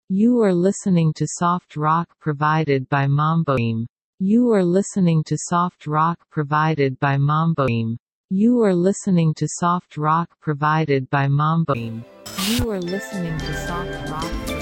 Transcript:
You are listening to soft rock provided by Mamboim. You are listening to soft rock provided by Mamboim. You are listening to soft rock provided by Mamboim. You are listening to soft rock